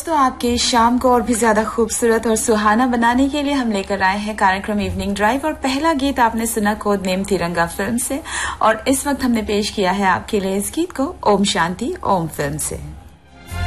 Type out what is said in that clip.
दोस्तों, आपके शाम को और भी ज्यादा खूबसूरत और सुहाना बनाने के लिए हम लेकर आए हैं कार्यक्रम इवनिंग ड्राइव। और पहला गीत आपने सुना कोड नेम तिरंगा फिल्म से, और इस वक्त हमने पेश किया है आपके लिए इस गीत को ओम शांति ओम फिल्म से।